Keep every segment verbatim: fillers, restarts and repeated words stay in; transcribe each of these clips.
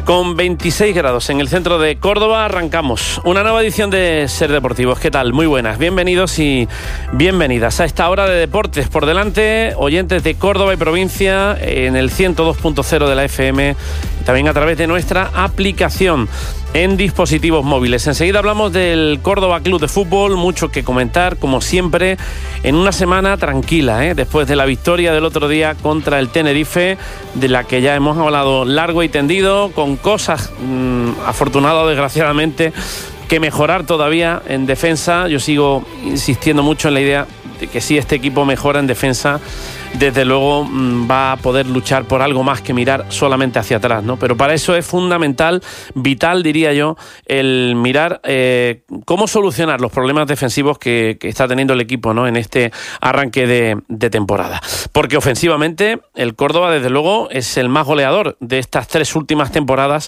Con veintiséis grados en el centro de Córdoba arrancamos una nueva edición de Ser Deportivos. ¿Qué tal? Muy buenas, bienvenidos y bienvenidas a esta hora de deportes. Por delante, oyentes de Córdoba y provincia en el ciento dos punto cero de la F M, también a través de nuestra aplicación en dispositivos móviles. Enseguida hablamos del Córdoba Club de Fútbol, mucho que comentar, como siempre, en una semana tranquila, ¿eh? Después de la victoria del otro día contra el Tenerife, de la que ya hemos hablado largo y tendido, con cosas, mmm, afortunado o desgraciadamente, que mejorar todavía en defensa. Yo sigo insistiendo mucho en la idea de que si este equipo mejora en defensa, desde luego mmm, va a poder luchar por algo más que mirar solamente hacia atrás, ¿no? Pero para eso es fundamental, vital diría yo, el mirar eh, cómo solucionar los problemas defensivos que, que está teniendo el equipo, ¿no?, en este arranque de, de temporada. Porque ofensivamente el Córdoba desde luego es el más goleador de estas tres últimas temporadas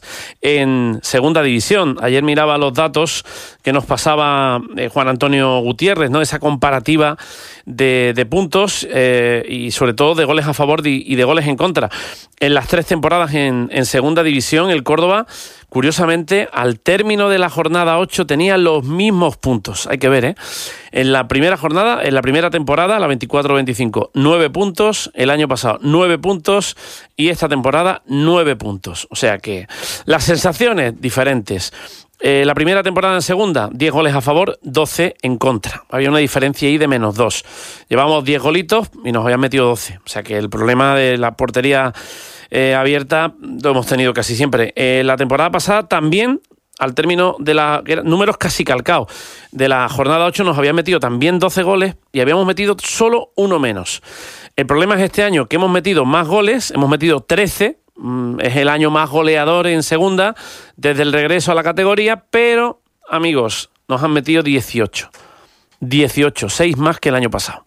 en segunda división. Ayer miraba los datos que nos pasaba eh, Juan Antonio Gutiérrez, ¿no?, esa comparativa de, de puntos eh, y sobre todo de goles a favor y de goles en contra. En las tres temporadas en, en segunda división, el Córdoba, curiosamente, al término de la jornada ocho tenía los mismos puntos. Hay que ver, ¿eh? En la primera jornada, en la primera temporada, la veinticuatro veinticinco, nueve puntos. El año pasado, nueve puntos. Y esta temporada, nueve puntos. O sea que las sensaciones diferentes. Eh, la primera temporada en segunda, diez goles a favor, doce en contra. Había una diferencia ahí de menos dos. Llevamos diez golitos y nos habían metido doce. O sea que el problema de la portería eh, abierta lo hemos tenido casi siempre. Eh, la temporada pasada también, al término de la... números casi calcados. De la jornada ocho nos habían metido también doce goles y habíamos metido solo uno menos. El problema es este año que hemos metido más goles, hemos metido trece. Es el año más goleador en segunda desde el regreso a la categoría, pero, amigos, nos han metido dieciocho. dieciocho, seis más que el año pasado.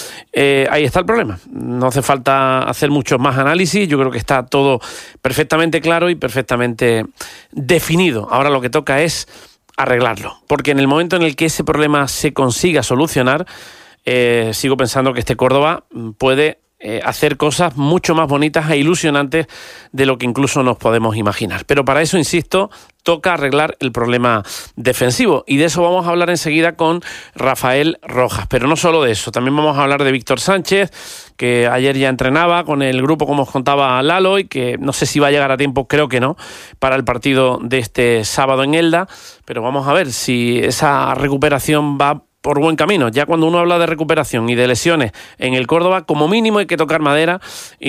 Eh, ahí está el problema. No hace falta hacer muchos más análisis. Yo creo que está todo perfectamente claro y perfectamente definido. Ahora lo que toca es arreglarlo, porque en el momento en el que ese problema se consiga solucionar, eh, sigo pensando que este Córdoba puede Eh, hacer cosas mucho más bonitas e ilusionantes de lo que incluso nos podemos imaginar. Pero para eso, insisto, toca arreglar el problema defensivo y de eso vamos a hablar enseguida con Rafael Rojas. Pero no solo de eso, también vamos a hablar de Víctor Sánchez, que ayer ya entrenaba con el grupo, como os contaba Lalo, y que no sé si va a llegar a tiempo, creo que no, para el partido de este sábado en Elda, pero vamos a ver si esa recuperación va por buen camino. Ya cuando uno habla de recuperación y de lesiones en el Córdoba, como mínimo hay que tocar madera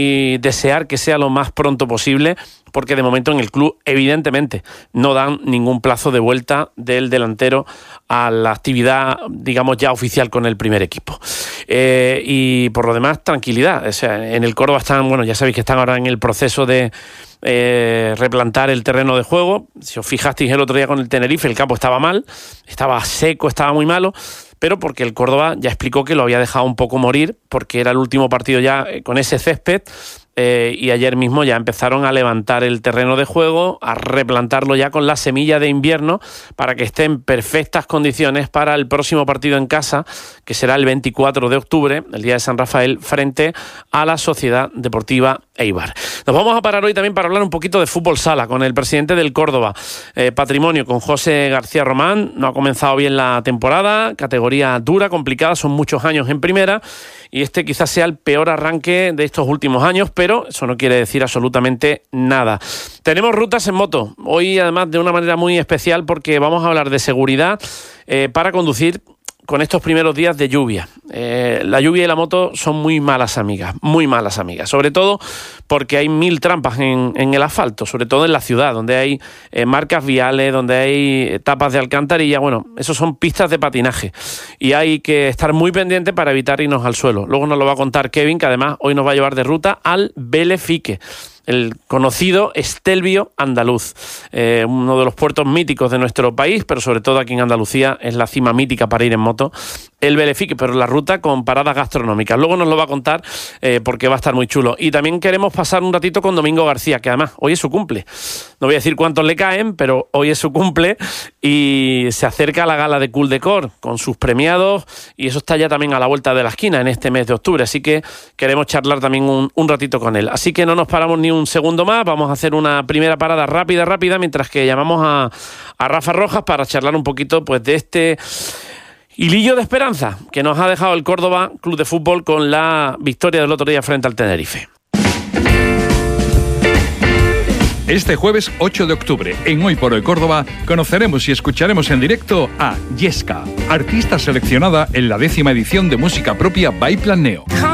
y desear que sea lo más pronto posible, porque de momento en el club evidentemente no dan ningún plazo de vuelta del delantero a la actividad, digamos, ya oficial con el primer equipo. Eh, y por lo demás, tranquilidad. O sea, en el Córdoba están, bueno, ya sabéis que están ahora en el proceso de eh, replantar el terreno de juego. Si os fijasteis el otro día con el Tenerife, el campo estaba mal, estaba seco, estaba muy malo, pero porque el Córdoba ya explicó que lo había dejado un poco morir, porque era el último partido ya con ese césped. Eh, y ayer mismo ya empezaron a levantar el terreno de juego, a replantarlo ya con la semilla de invierno para que esté en perfectas condiciones para el próximo partido en casa, que será el veinticuatro de octubre, el día de San Rafael, frente a la Sociedad Deportiva Eibar. Nos vamos a parar hoy también para hablar un poquito de fútbol sala con el presidente del Córdoba eh, Patrimonio, con José García Román. No ha comenzado bien la temporada, categoría dura, complicada, son muchos años en primera y este quizás sea el peor arranque de estos últimos años, pero eso no quiere decir absolutamente nada. Tenemos rutas en moto, hoy además de una manera muy especial porque vamos a hablar de seguridad eh, para conducir con estos primeros días de lluvia. Eh, la lluvia y la moto son muy malas amigas, muy malas amigas, sobre todo porque hay mil trampas en, en el asfalto, sobre todo en la ciudad, donde hay eh, marcas viales, donde hay tapas de alcantarilla. Bueno, esos son pistas de patinaje y hay que estar muy pendiente para evitar irnos al suelo. Luego nos lo va a contar Kevin, que además hoy nos va a llevar de ruta al Belefique, el conocido Estelvio andaluz, eh, uno de los puertos míticos de nuestro país, pero sobre todo aquí en Andalucía es la cima mítica para ir en moto el Belefique, pero la ruta con paradas gastronómicas. Luego nos lo va a contar eh, porque va a estar muy chulo. Y también queremos pasar un ratito con Domingo García, que además hoy es su cumple. No voy a decir cuántos le caen, pero hoy es su cumple y se acerca a la gala de Cool Decor con sus premiados y eso está ya también a la vuelta de la esquina en este mes de octubre. Así que queremos charlar también un, un ratito con él. Así que no nos paramos ni un segundo más. Vamos a hacer una primera parada rápida, rápida, mientras que llamamos a, a Rafa Rojas para charlar un poquito pues de este hilillo de esperanza que nos ha dejado el Córdoba Club de Fútbol con la victoria del otro día frente al Tenerife. Este jueves ocho de octubre, en Hoy por Hoy Córdoba, conoceremos y escucharemos en directo a Yesca, artista seleccionada en la décima edición de música propia by Plan Neo.